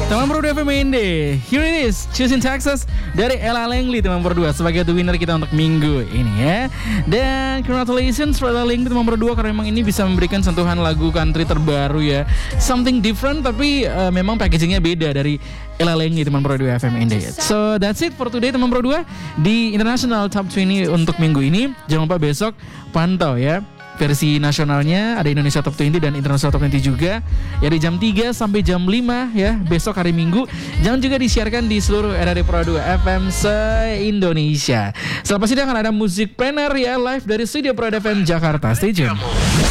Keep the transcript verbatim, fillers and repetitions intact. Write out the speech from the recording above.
Teman Pro dua F M Inde, here it is, Choosing Texas dari Ella Langley teman Pro dua sebagai the winner kita untuk minggu ini ya. Dan congratulations for Ella Langley teman Pro dua karena memang ini bisa memberikan sentuhan lagu country terbaru ya. Something different tapi uh, memang packagingnya beda dari Ella Langley teman Pro dua F M Inde. So that's it for today teman Pro dua di International Top dua puluh untuk minggu ini. Jangan lupa besok pantau ya. Versi nasionalnya ada Indonesia Top dua puluh dan International Top dua puluh juga ya di jam tiga sampai jam lima ya besok hari Minggu. Jangan juga disiarkan di seluruh R R D Pro dua F M se-Indonesia. Selepas ini akan ada Musik Planner ya live dari studio Pro F M Jakarta. Stay tune.